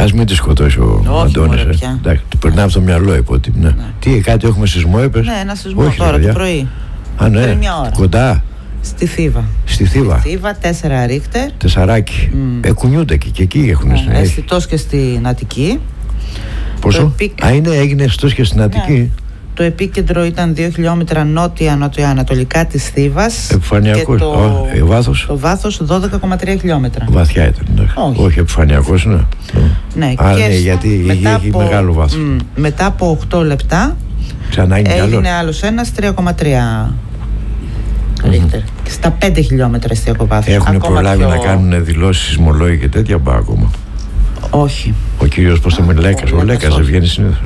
Ας μην τη σκοτώσει ο Αντώνης. Εντάξει, του περνάει από το μυαλό, υπότιμη. Ναι. Τι, κάτι έχουμε σεισμό, είπες? Ναι, ένα σεισμό τώρα το πρωί. Α, ναι. Πριν μια ώρα. Κοντά. Στη Θήβα. Στη Θήβα. 4 ρίχτερ. 4. Κουνιούνται και εκεί έχουν. Αισθητός και στην Αττική. Πόσο? Έγινε αισθητός και στην Αττική. Το επίκεντρο ήταν 2 χιλιόμετρα νότια-ανατολικά της Θήβας. Επιφανειακός. Βάθος? Το βάθος 12,3 χιλιόμετρα. Βαθιά ήταν. Όχι επιφανειακός, ναι. Ναι, γιατί έχει μεγάλο βάθος. Μετά από 8 λεπτά έγινε άλλος ένας 3,3 ρίχτερ. Στα 5 χιλιόμετρα εστιακό βάθος. Έχουν προλάβει να κάνουν δηλώσεις σεισμολόγοι και τέτοια ακόμα? Όχι. Ο κύριος, πώς το με Λέκας, ο Λέκας δεν βγαίνει συνήθως.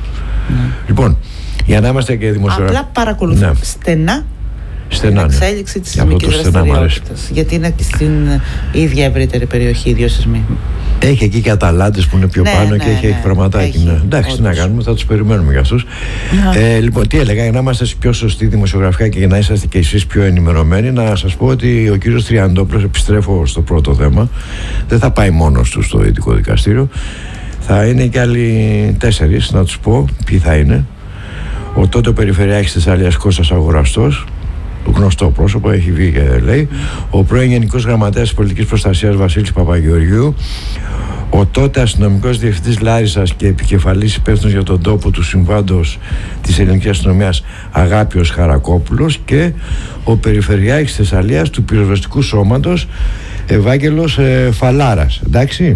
Λοιπόν, για να είμαστε και δημοσιογράφοι. Απλά παρακολουθούμε στενά την εξέλιξη της σεισμικής δραστηριότητας. Γιατί είναι και στην ίδια ευρύτερη περιοχή οι δύο σεισμοί. Έχει εκεί και αταλάντες που είναι πιο πάνω και έχει πραγματάκι. Εντάξει, τι να κάνουμε, θα τους περιμένουμε για αυτούς. Λοιπόν, τι έλεγα, για να είμαστε πιο σωστοί δημοσιογραφικά και για να είσαστε και εσείς πιο ενημερωμένοι, να σας πω ότι ο κύριος Τριαντόπουλος, επιστρέφω στο πρώτο θέμα, δεν θα πάει μόνος του στο Ειδικό Δικαστήριο. Θα είναι και άλλοι 4, να τους πω ποιοι θα είναι. Ο τότε Περιφερειάρχης της Θεσσαλίας Κώστας Αγοραστός, γνωστό πρόσωπο, έχει βγει και λέει. Ο πρώην Γενικός Γραμματέας της Πολιτικής Προστασίας Βασίλης Παπαγεωργίου. Ο τότε αστυνομικός διευθυντής Λάρισσας και επικεφαλής υπεύθυνος για τον τόπο του συμβάντος της ελληνικής αστυνομίας Αγάπιος Χαρακόπουλος. Και ο Περιφερειάρχης της Θεσσαλίας του πυροσβεστικού σώματος Ευάγγελος Φαλάρας. Εντάξει.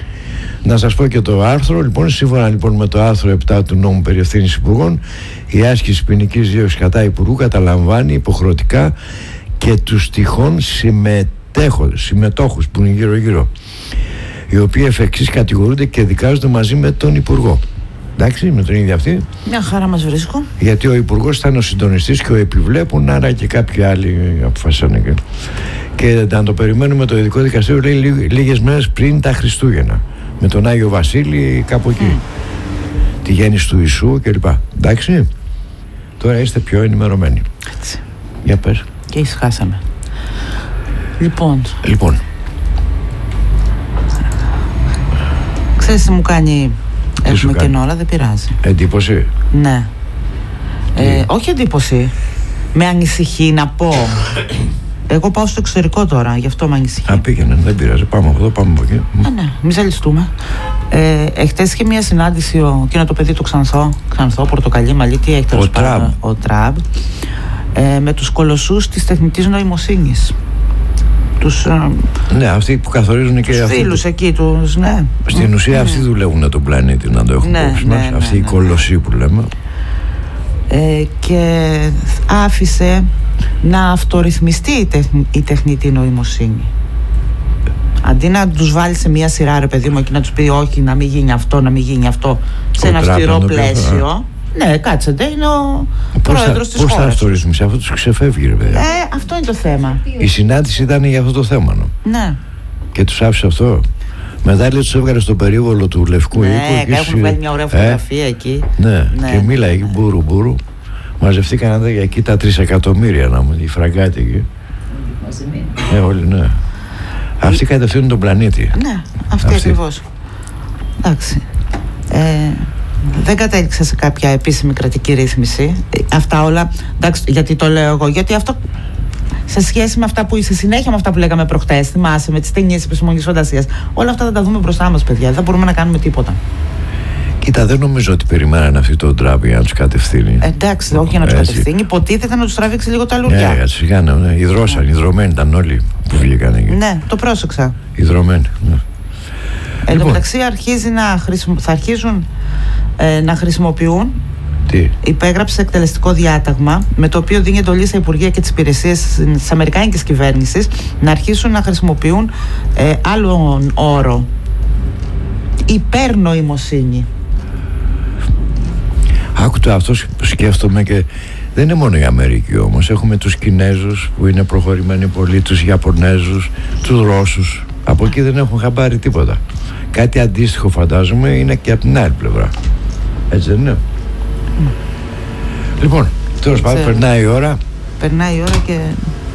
Να σας πω και το άρθρο. Λοιπόν, σύμφωνα λοιπόν με το άρθρο 7 του νόμου περί ευθύνης υπουργών, η άσκηση ποινικής δίωξης κατά υπουργού καταλαμβάνει υποχρεωτικά και τους τυχόν συμμετόχους που είναι γύρω-γύρω, οι οποίοι εφ' εξής κατηγορούνται και δικάζονται μαζί με τον υπουργό. Εντάξει, με τον ίδιο αυτή. Μια χαρά μας βρίσκω. Γιατί ο υπουργός ήταν ο συντονιστής και ο επιβλέπουν, άρα και κάποιοι άλλοι αποφασίσανε. Και να το περιμένουμε το Ειδικό Δικαστήριο, λέει, λίγες μέρες πριν τα Χριστούγεννα. Με τον Άγιο Βασίλη κάπου εκεί. Τη γέννηση του Ιησού κλπ. Εντάξει. Τώρα είστε πιο ενημερωμένοι. Έτσι. Για πες. Και ησυχάσαμε. Λοιπόν. Ξέρεις τι μου κάνει? Έχουμε κενό, αλλά δεν πειράζει. Εντύπωση? Ναι. Όχι εντύπωση. Με ανησυχεί να πω. Εγώ πάω στο εξωτερικό τώρα, γι' αυτό με ανησυχεί. Πήγαινε, δεν πειράζει. Πάμε από εδώ, πάμε από εκεί. Ναι, μη ζαλιστούμε. Εχθές είχε μια συνάντηση εκείνο το παιδί του Ξανθό, πορτοκαλί μαλλί, τι έχει τέλος πάντων, ο Τραμπ, με τους κολοσσούς της τεχνητής νοημοσύνης. Ναι, αυτοί που καθορίζουν και τους φίλους εκεί τους, ναι. Στην ουσία αυτοί δουλεύουν τον πλανήτη, να το έχουμε υπόψη μας. Αυτοί οι κολοσσοί που λέμε. Και άφησε να αυτορυθμιστεί η τεχνητή νοημοσύνη. Αντί να τους βάλει σε μια σειρά, ρε παιδί μου, και να τους πει όχι, να μην γίνει αυτό, να μην γίνει αυτό, σε ένα αυστηρό πλαίσιο. Ναι, κάτσετε, είναι ο πρόεδρος της χώρας. Πώς θα αυτορυθμίσει, αυτό τους ξεφεύγει, ρε παιδί. Αυτό είναι το θέμα. Η συνάντηση ήταν για αυτό το θέμα, ναι. Και τους άφησε αυτό. Μετά λέει τους έβγαλε στο περίβολο του Λευκού Οίκου. Ναι, έχουν βγάλει μια ωραία φωτογραφία εκεί. Ναι, και μίλαγε εκεί μπούρου. Μαζευτήκαν εκεί τα 3 εκατομμύρια να μου, η φραγκάτη εκεί. Όλοι, ναι. Αυτοί κατευθύνουν τον πλανήτη. Ναι, αυτοί ακριβώς. Εντάξει. Δεν κατέληξα σε κάποια επίσημη κρατική ρύθμιση. Αυτά όλα, εντάξει, γιατί το λέω εγώ, γιατί αυτό σε σχέση με αυτά που σε συνέχεια με αυτά που λέγαμε προχτές, θυμάσαι, με τις ταινίες επιστημονικής φαντασίας, όλα αυτά θα τα δούμε μπροστά μας, παιδιά. Δεν μπορούμε να κάνουμε τίποτα. Κοίτα, δεν νομίζω ότι περιμέναν αυτή τον Τραμπ για να τους κατευθύνει. Εντάξει, όχι για να τους κατευθύνει. Υποτίθεται να τους τραβήξει λίγο τα λουριά. Ναι, σιγά, ναι. Ιδρωμένοι ήταν όλοι που βγήκαν εκεί. Ναι, το πρόσεξα. Ιδρωμένοι. Ναι. Εν τω μεταξύ θα αρχίζουν να χρησιμοποιούν. Τι? Υπέγραψε εκτελεστικό διάταγμα με το οποίο δίνει εντολή στα υπουργεία και τις υπηρεσίες της αμερικάνικης κυβέρνησης να αρχίσουν να χρησιμοποιούν άλλον όρο. Υπερνοημοσύνη. Άκουτα, αυτό σκέφτομαι και δεν είναι μόνο η Αμερική όμως. Έχουμε τους Κινέζους που είναι προχωρημένοι πολύ, τους Ιαπωνέζους, τους Ρώσους. Από εκεί δεν έχουν χαμπάρει τίποτα. Κάτι αντίστοιχο φαντάζομαι είναι και από την άλλη πλευρά. Έτσι δεν είναι? Λοιπόν, τέλος πάντων, περνάει η ώρα. Περνάει η ώρα και...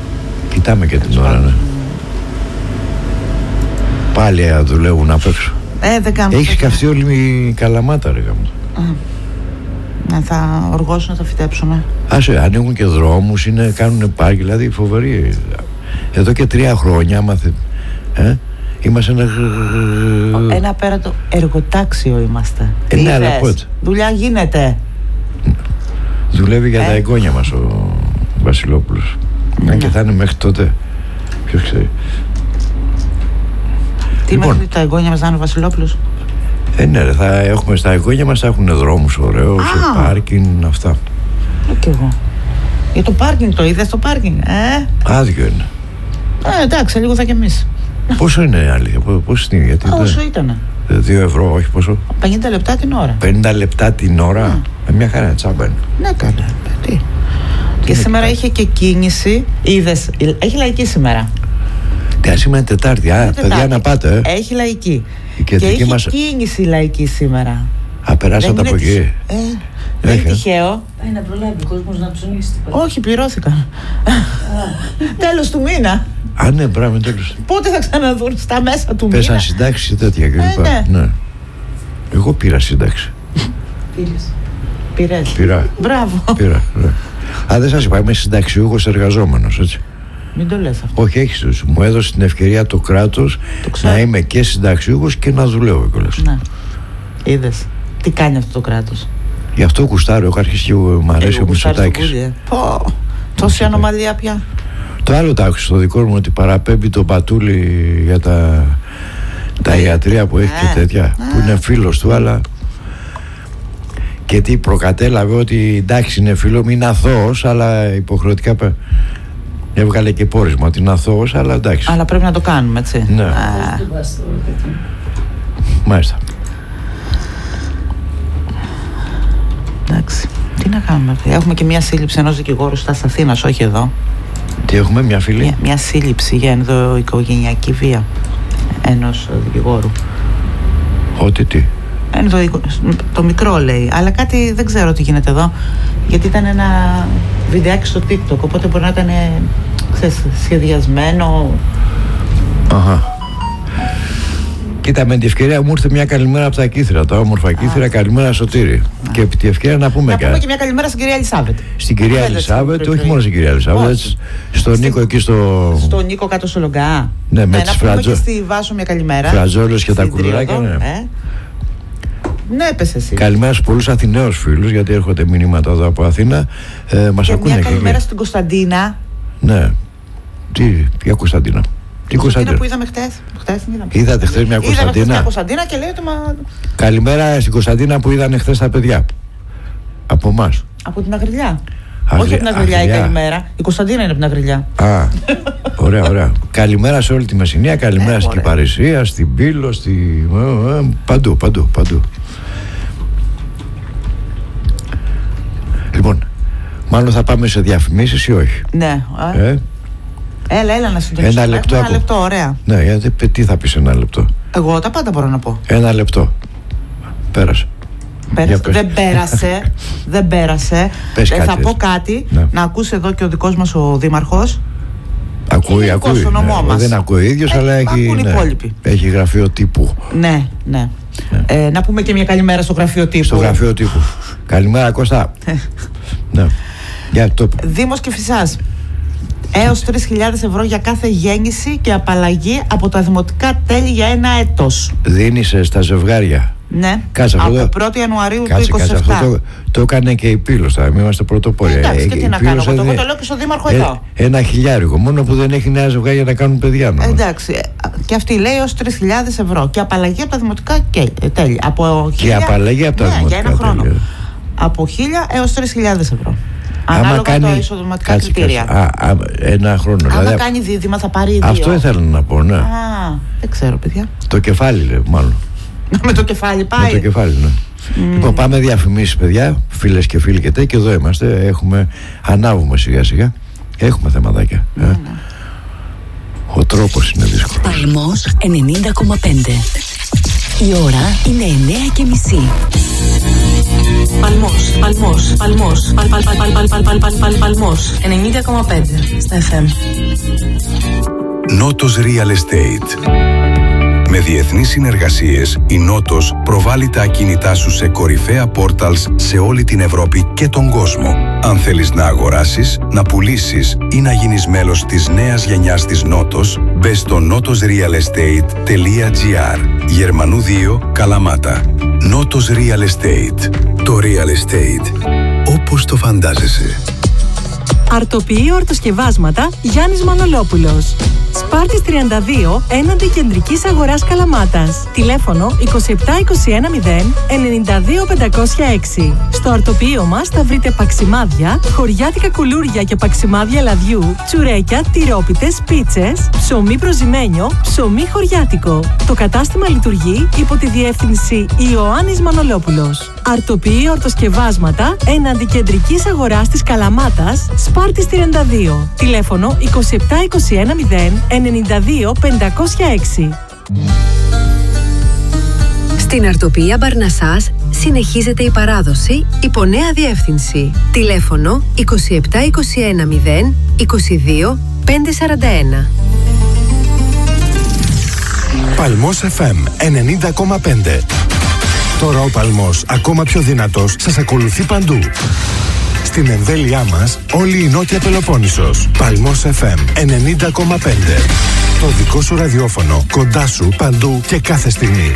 Κοιτάμε και την ώρα, ναι. Πάλι δουλεύουν απ' έξω. Δεν κάνουμε. Έχει καυτεί όλη η Καλαμάτα, ρε γάμο. Ναι, θα οργώσουν να τα φυτέψουν. Άσε, ανοίγουν και δρόμους, κάνουν πάρκι, δηλαδή φοβερή. Εδώ και 3 χρόνια, είμαστε ένα απέραντο εργοτάξιο είμαστε. Ναι, αλλά πότε. Δουλειά γίνεται. Δουλεύει για τα εγγόνια μας ο Βασιλόπουλος. Αν και θα είναι μέχρι τότε, ποιος ξέρει. Τι λοιπόν, μέχρι τα εγγόνια μας θα είναι ο Βασιλόπουλος? Ναι, ρε, θα έχουμε στα εγγόνια μας, θα έχουν δρόμους ωραίους, πάρκινγκ, αυτά. Και εγώ. Για το πάρκινγκ το είδες, το πάρκινγκ, Άδειο είναι. Εντάξει, λίγο θα κι εμείς. Πόσο είναι η αλήθεια, πόσο είναι, γιατί όσο ήτανε. 2 ευρώ, όχι πόσο. 50 λεπτά την ώρα. 50 λεπτά την ώρα. Μια χαρά, τσάμπα είναι. Ναι, καλά. Τι. Και σήμερα είχε και κίνηση. Είδες, έχει λαϊκή σήμερα. Σήμερα είναι Τετάρτη. Παιδιά, να πάτε. Έχει λαϊκή. Και έχει κίνηση λαϊκή σήμερα. Περάσατε από εκεί. Δεν είναι τυχαίο. Να προλάβει ο κόσμος να ψωνίσει. Όχι, πληρώθηκαν. Τέλος του μήνα. Ναι, μπράβο, τέλος. Πότε θα ξαναδούν, στα μέσα του μήνα. Πέσαν συντάξεις και τέτοια κλπ. Ναι. Εγώ πήρα σύνταξη. Πήρες. Πήρα. Μπράβο. Πήρα. Δεν σας είπα, είμαι συνταξιούχος εργαζόμενος, έτσι. Μην το λες αυτό. Όχι, έχεις. Μου έδωσε την ευκαιρία το κράτος να είμαι και συνταξιούχος και να δουλεύω κιόλας. Ναι. Είδες. Τι κάνει αυτό το κράτος? Γι' αυτό κουστάρω. Έχω αρχίσει και μου αρέσει ο Μητσοτάκης. Τόση ανομαλία πια. Το άλλο το άκουσα στο δικό μου, ότι παραπέμπει το Πατούλη για τα ιατρία που έχει και τέτοια, που είναι φίλος του, αλλά και τι προκατέλαβε ότι εντάξει είναι φίλο μου, είναι αθώος, αλλά υποχρεωτικά έβγαλε και πόρισμα ότι είναι αθώος, αλλά εντάξει. Αλλά πρέπει να το κάνουμε, έτσι. Ναι. Μάλιστα. Εντάξει. Τι να κάνουμε. Έχουμε και μια σύλληψη ενός δικηγόρου στα Αθήνας, όχι εδώ. Τι έχουμε, μια φίλη? Μια σύλληψη για ενδοοικογενειακή βία ενός δικηγόρου. Ότι τι? Το μικρό λέει, αλλά κάτι δεν ξέρω τι γίνεται εδώ, γιατί ήταν ένα βιντεάκι στο TikTok, οπότε μπορεί να ήταν σχεδιασμένο. Αχα. Κοίτα, με την ευκαιρία μου ήρθε μια καλημέρα από τα Κύθρα, τα όμορφα Κύθρα. Καλημέρα, Σωτήρη. Και επί τη ευκαιρία να πούμε και μια καλημέρα στην κυρία Ελισάβετ. Στην κυρία Ελισάβετ, όχι μόνο στην κυρία Ελισάβετ, στον Νίκο εκεί στον Νίκο κάτω στο Λογκά. Ναι, με τις φρατζόλες. Και στη Βάσο μια καλημέρα. Φρατζόλες και τα κουλουράκια, ναι. Ναι, έπεσε εσύ. Καλημέρα στους πολλούς Αθηναίους φίλους, γιατί έρχονται μηνύματα εδώ από Αθήνα. Μας ακούνε μια καλημέρα στην Κωνσταντίνα. Ναι. Ποια Κωνσταντίνα? Η Κωνσταντίνα που είδαμε χτες. Είδατε χτες μια Κωνσταντίνα? Είδαμε μια Κωνσταντίνα και λέει ότι Καλημέρα στην Κωνσταντίνα που είδανε χτες τα παιδιά. Από εμάς. Από την Αγριλιά. Όχι από την Αγριλιά η καλημέρα. Η Κωνσταντίνα είναι από την Αγριλιά. Ωραία, ωραία. Καλημέρα σε όλη τη Μεσσηνία, καλημέρα στην Κυπαρισία, στην Πύλο, παντού. Λοιπόν, μάλλον θα πάμε σε διαφημίσεις ή όχι? Ναι. Έλα να συντονίσουμε. Ένα λεπτό, ωραία. Ναι, γιατί τι θα πεις ένα λεπτό? Εγώ τα πάντα μπορώ να πω. Ένα λεπτό. Πέρασε. Δεν πέρασε. Θα πω κάτι, να ακούσει εδώ και ο δικός μας ο δήμαρχος. Ακούει. Δεν ακούει ο ίδιος, αλλά έχει γραφείο τύπου. Ναι. Να πούμε και μια καλημέρα στο γραφείο τύπου. Στο γραφείο τύπου. Καλημέρα, Κώστα. Δήμος Κηφισάς. Έως 3.000 ευρώ για κάθε γέννηση και απαλλαγή από τα δημοτικά τέλη για 1 έτος. Δίνεις στα ζευγάρια. Ναι, από 1η Ιανουαρίου του 2027. Αυτό το έκανε και η Πύλος, θα είμαστε πρωτοπόροι. Εντάξει, και τι να κάνω, εγώ το λέω και στο Δήμαρχο εδώ. 1.000, μόνο που δεν έχει νέα ζευγάρια να κάνουν παιδιά. Εντάξει, και αυτή λέει έως 3.000 ευρώ και απαλλαγή από τα δημοτικά τέλη. Και απαλλαγή από τα δημοτικά για 1 χρόνο. Από 1.000 έως 3.000 ευρώ. Ανάλογα τα εισοδηματικά κριτήρια. Ένα χρόνο. Άμα δηλαδή, κάνει δίδυμα θα πάρει 2. Αυτό ήθελα να πω, ναι. Δεν ξέρω, παιδιά. Το κεφάλι, μάλλον. Με το κεφάλι πάει. Με το κεφάλι, ναι. Λοιπόν, πάμε διαφημίσεις, παιδιά, φίλες και φίλοι και και εδώ είμαστε. Ανάβουμε σιγά σιγά. Έχουμε θεματάκια. Ο τρόπος είναι δύσκολος. Παλμός 90,5. Η ώρα είναι 9:30. Παλμός 90,5 στα FM. Νότος Real Estate. Με Με διεθνείς συνεργασίες, η Νότος προβάλλει τα ακίνητά σου σε κορυφαία πόρταλς σε όλη την Ευρώπη και τον κόσμο. Αν θέλεις να αγοράσεις, να πουλήσεις ή να γίνεις μέλος της νέας γενιάς της Νότος, μπες στο notosrealestate.gr. Γερμανού 2, Καλαμάτα. Νότος Real Estate. Το Real Estate όπως το φαντάζεσαι. Αρτοποιεί ορτοσκευάσματα Γιάννης Μανολόπουλος. Σπάρτης 32 έναντι Κεντρικής Αγοράς Καλαμάτας. Τηλέφωνο 27210 92506. Στο αρτοποιείο μας θα βρείτε παξιμάδια, χωριάτικα κουλούρια και παξιμάδια λαδιού, τσουρέκια, τυρόπιτες, πίτσες, ψωμί προζυμένιο, ψωμί χωριάτικο. Το κατάστημα λειτουργεί υπό τη διεύθυνση Ιωάννης Μανολόπουλος. Αρτοποιεί ορτοσκευάσματα έναντι Κεντρικής Αγοράς της Καλαμάτας, Σπάρτης 32. Τηλέφωνο 27210 92506. Στην Αρτοποιία Μπαρνασάς συνεχίζεται η παράδοση υπό νέα διεύθυνση. Τηλέφωνο 27210 22 541. Παλμός FM 90,5. Τώρα ο Παλμός, ακόμα πιο δυνατός, σας ακολουθεί παντού. Στην εμβέλειά μας, όλη η Νότια Πελοπόννησος. Παλμός FM 90,5. Το δικό σου ραδιόφωνο, κοντά σου, παντού και κάθε στιγμή.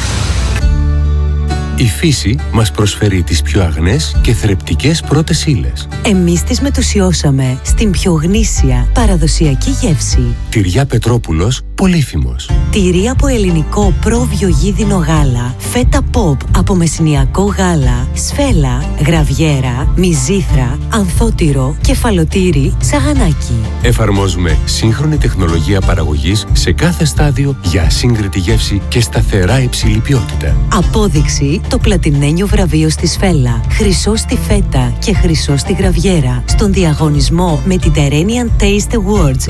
Η φύση μας προσφέρει τις πιο αγνές και θρεπτικές πρώτες ύλες. Εμείς τις μετουσιώσαμε στην πιο γνήσια παραδοσιακή γεύση. Τυριά Πετρόπουλος, Πολύφημος. Τυρί από ελληνικό πρόβιο γίδινο γάλα, φέτα pop από μεσηνιακό γάλα, σφέλα, γραβιέρα, μυζήθρα, ανθότυρο, κεφαλοτήρι, σαγανάκι. Εφαρμόζουμε σύγχρονη τεχνολογία παραγωγής σε κάθε στάδιο για ασύγκριτη γεύση και σταθερά υψηλή ποιότητα. Απόδειξη το πλατινένιο βραβείο στη σφέλα, χρυσό στη φέτα και χρυσό στη γραβιέρα στον διαγωνισμό με την Terrenian Taste Awards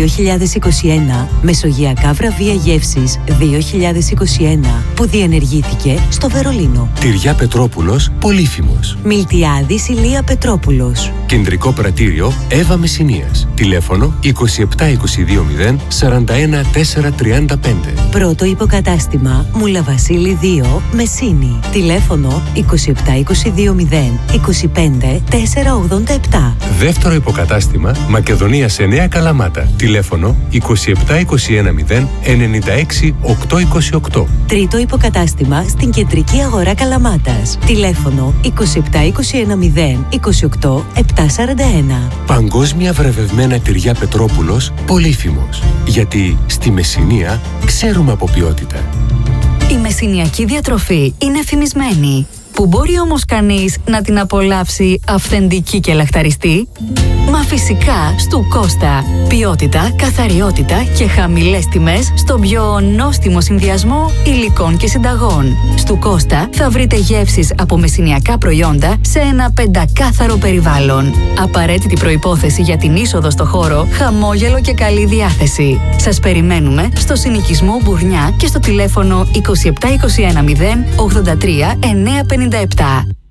2021, Μεσογειακά βραβεία γεύσης 2021, που διενεργήθηκε στο Βερολίνο. Τυριά Πετρόπουλος, Πολύφημος. Μιλτιάδης Ηλία Πετρόπουλος. Κεντρικό πρατήριο Εύα Μεσσηνίας. Τηλέφωνο 27220 41 435. Πρώτο υποκατάστημα Μουλαβασίλη 2, Μεσσίνη. Τηλέφωνο 27220 25 487. Δεύτερο υποκατάστημα Μακεδονίας 9, Καλαμάτα. Τηλέφωνο 27210 96 828. Τρίτο υποκατάστημα στην Κεντρική Αγορά Καλαμάτας. Τηλέφωνο 27210 28 741. Παγκόσμια βραβευμένα τυριά Πετρόπουλος, Πολύφημος. Γιατί στη Μεσσηνία ξέρουμε από ποιότητα. Η μεσσηνιακή διατροφή είναι φημισμένη. Που μπορεί όμως κανείς να την απολαύσει αυθεντική και λαχταριστή? Μα φυσικά στου Κώστα. Ποιότητα, καθαριότητα και χαμηλές τιμές στον πιο νόστιμο συνδυασμό υλικών και συνταγών. Στου Κώστα θα βρείτε γεύσεις από μεσσηνιακά προϊόντα σε ένα πεντακάθαρο περιβάλλον. Απαραίτητη προϋπόθεση για την είσοδο στο χώρο, χαμόγελο και καλή διάθεση. Σας περιμένουμε στο συνοικισμό Μπουρνιά και στο τηλέφωνο 27210 83 957.